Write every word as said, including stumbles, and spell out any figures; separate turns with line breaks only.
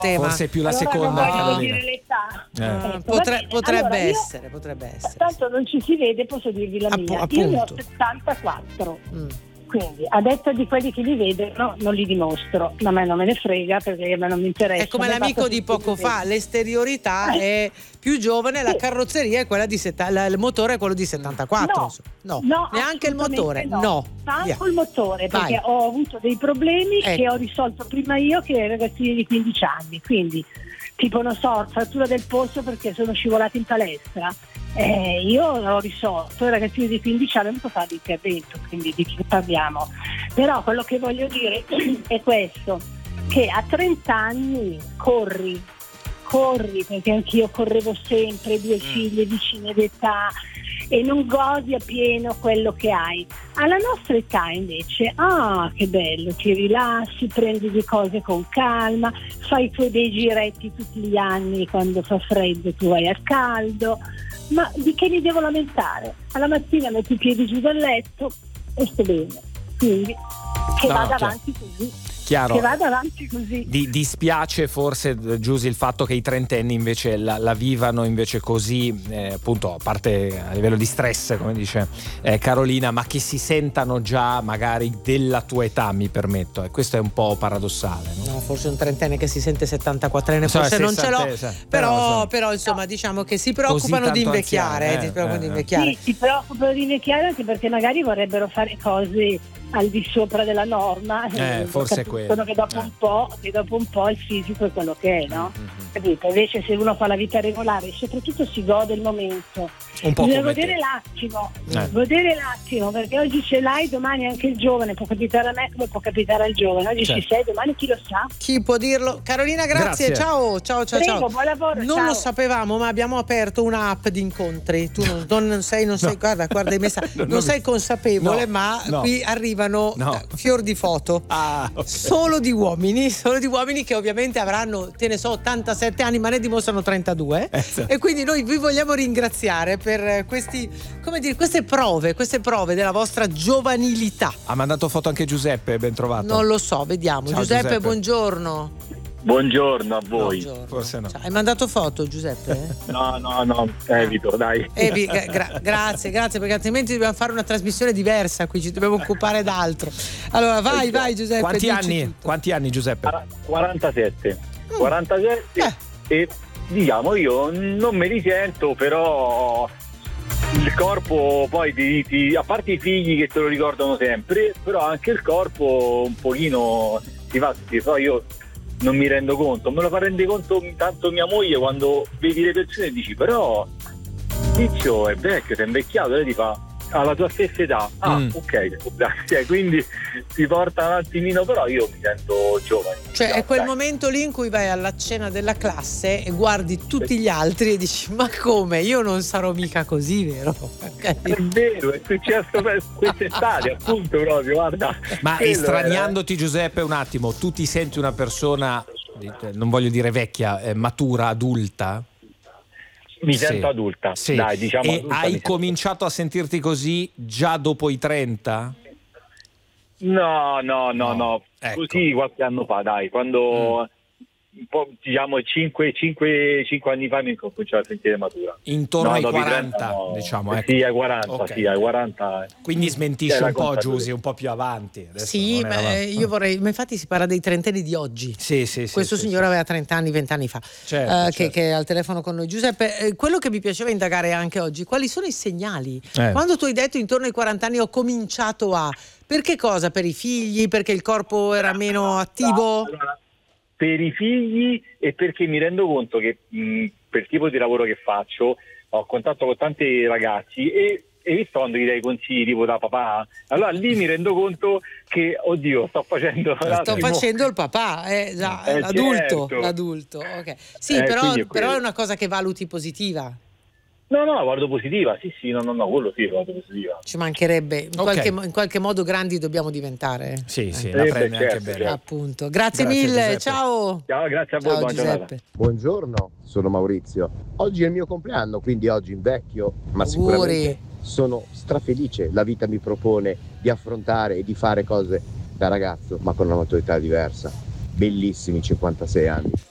tema.
Forse è più la
allora
seconda,
non voglio
Carolina.
dire l'età.
Eh.
Ecco,
Potre-
va bene.
potrebbe
Allora, io-
essere, potrebbe essere.
Tanto non ci si vede, posso dirvi la
Appu-
mia. Io ne ho
appunto.
settantaquattro.
Mm.
Quindi, a detta di quelli che li vedono, non li dimostro. A me non me ne frega perché a me non mi interessa.
È come
A me
l'amico
basta
di
che
poco
si
fa,
vede.
l'esteriorità è più giovane, la
Sì.
carrozzeria è quella di setta- la- il motore è quello di settantaquattro.
No,
insomma. no,
no,
neanche il motore,
assolutamente
no.
Manco
Via.
il motore, perché
Vai.
ho avuto dei problemi
Ecco.
che ho risolto prima io che i ragazzini di quindici anni. Quindi, tipo, non so, frattura del polso perché sono scivolati in palestra. Eh, io ho risolto, i ragazzini di quindici anni hanno dovuto fare l'intervento, quindi di che parliamo. Però quello che voglio dire è questo, che a trenta anni corri, corri, perché anch'io correvo sempre, due figlie vicine d'età e non godi appieno quello che hai. Alla nostra età invece, ah che bello, ti rilassi, prendi le cose con calma, fai i tuoi bei giretti tutti gli anni, quando fa freddo tu vai al caldo. Ma di che mi devo lamentare? Alla mattina metto i piedi giù dal letto e sto bene. Quindi che
No, no,
vada
chiaro.
avanti così.
Chiaro.
Che vada avanti così.
Di, dispiace forse, Giusy, il fatto che i trentenni invece la, la vivano invece così, eh, appunto, a parte a livello di stress, come dice eh, Carolina, ma che si sentano già magari della tua età, mi permetto. E questo è un po' paradossale, no?
No, forse un trentenne che si sente settantaquattrenne,
So,
forse non ce l'ho,
sessanta,
però,
però, insomma.
però insomma diciamo che si preoccupano
Così
di
tanto
invecchiare,
anziani,
eh, si preoccupano
eh,
di
eh.
invecchiare.
Sì, si preoccupano di invecchiare anche perché magari vorrebbero fare cose al di sopra della norma.
Eh, forse è quello.
Capiscono che dopo
Eh.
un po', che dopo un po' il fisico è quello che è, no?
Mm-hmm.
Capito? Invece se uno fa la vita regolare e soprattutto si gode il momento,
Un po'
bisogna
come
godere
te.
l'attimo,
Eh.
godere l'attimo, perché oggi ce l'hai, domani anche il giovane, può capitare a me come può capitare al giovane, oggi
Certo.
ci sei, domani chi lo sa.
Chi può dirlo? Carolina, grazie,
Grazie.
ciao, ciao, ciao,
Prego,
ciao.
buon lavoro,
Non
ciao.
lo sapevamo, ma abbiamo aperto un'app di incontri. Tu non, non sei, non sei,
No.
guarda, guarda i messaggi.
Non
Non,
ho
sei
visto.
consapevole,
No,
ma
no.
qui arrivano
No.
eh, fior di foto.
Ah, ok.
Solo di uomini, solo di uomini che ovviamente avranno, te ne so, ottantasette anni, ma ne dimostrano trentadue.
Eh, sì.
E quindi noi vi vogliamo ringraziare per questi, come dire, queste prove, queste prove della vostra giovanilità.
Ha mandato foto anche Giuseppe, ben trovato.
Non lo so, vediamo.
Ciao,
Giuseppe,
Giuseppe.
buongiorno.
Buongiorno a voi.
Buongiorno.
Forse no.
Ciao, hai mandato foto, Giuseppe?
No, no, no, evito, dai.
Evi, gra- gra- grazie, grazie, perché altrimenti dobbiamo fare una trasmissione diversa qui, ci dobbiamo occupare d'altro. Allora, vai, vai, Giuseppe.
Quanti
dici
anni?
tutto.
Quanti anni, Giuseppe?
quarantasette.
Mm.
quarantasette
Eh.
e diciamo io non me li sento, però il corpo poi ti, ti- a parte i figli che te lo ricordano sempre, però anche il corpo un pochino ti fa, ti fa io non mi rendo conto, me lo fa rendere conto tanto mia moglie quando vedi le persone e dici però Tizio è vecchio, sei invecchiato, lei ti fa alla tua stessa età, ah
Mm.
ok, grazie, quindi ti porta un attimino, però io mi sento giovane.
Cioè
No,
è quel
dai.
momento lì in cui vai alla cena della classe e guardi tutti gli altri e dici ma come, io non sarò mica così, vero?
È vero, è successo per quest'estate, appunto, proprio, guarda.
Ma
Quello
estraniandoti, Giuseppe, un attimo, tu ti senti una persona, non voglio dire vecchia, eh, matura, adulta?
Mi
Sì.
sento adulta,
Sì.
dai, diciamo
E
adulta, mi
hai
sento-
cominciato a sentirti così già dopo i trenta?
No, no, no,
No,
no,
ecco.
così qualche anno fa, dai, quando un po', diciamo cinque anni fa mi ho cominciato a sentire matura.
Intorno
No,
ai
dopo i
quaranta,
trenta no.
diciamo.
Eh
Ecco.
Sì, ai quaranta,
Ok.
sì, ai quaranta.
Quindi smentisci
È la
un po',
consapevolezza.
Giusy, un po' più avanti. Adesso
Sì,
non
ma
eravamo-
eh, io vorrei, ma infatti si parla dei trentenni di oggi.
Sì, sì, sì.
Questo
sì,
signore
sì.
aveva trenta anni, venti anni fa,
Certo,
eh, che,
certo.
che è al telefono con noi. Giuseppe, eh, quello che mi piaceva indagare anche oggi, quali sono i segnali?
Eh.
Quando tu hai detto intorno ai quaranta anni ho cominciato a... Per che cosa? Per i figli? Perché il corpo era meno attivo?
Allora, per i figli e perché mi rendo conto che mh, per il tipo di lavoro che faccio ho contatto con tanti ragazzi e, e visto quando gli dai consigli tipo da papà, allora lì mi rendo conto che oddio sto facendo
Sto
l'attimo.
facendo il papà, eh, già,
Eh,
l'adulto,
certo.
l'adulto. Ok. Sì,
Eh,
però,
quindi è
però
quello.
è una cosa che valuti positiva.
No, no, guardo positiva, sì, sì, no, no, no, quello sì, guardo positiva.
Ci mancherebbe, in,
Ok.
qualche, mo- in qualche modo grandi dobbiamo diventare.
Sì, sì,
Eh,
la
beh,
prende
certo,
anche bene.
certo.
Appunto. Grazie,
Grazie,
mille,
Giuseppe.
ciao.
Ciao, grazie a voi,
Ciao
buona giornata.
Giuseppe.
Buongiorno, sono Maurizio. Oggi è il mio compleanno, quindi oggi invecchio, ma
Auguri.
sicuramente sono strafelice. La vita mi propone di affrontare e di fare cose da ragazzo, ma con una maturità diversa. Bellissimi cinquantasei anni.